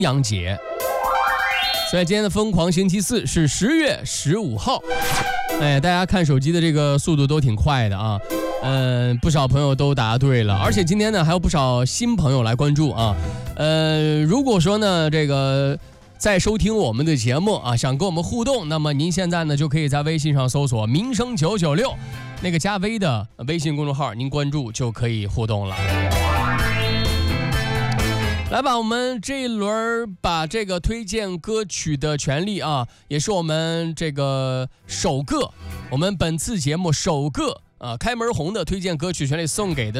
阳节。所以今天的疯狂星期四是10月15号。大家看手机的这个速度都挺快的啊。不少朋友都答对了，而且今天呢还有不少新朋友来关注啊。如果说呢这个在收听我们的节目啊，想跟我们互动，那么您现在呢就可以在微信上搜索民生996，那个加微的微信公众号，您关注就可以互动了。来吧，我们这一轮把这个推荐歌曲的权利啊，也是我们这个我们本次节目首个开门红的推荐歌曲权利送给的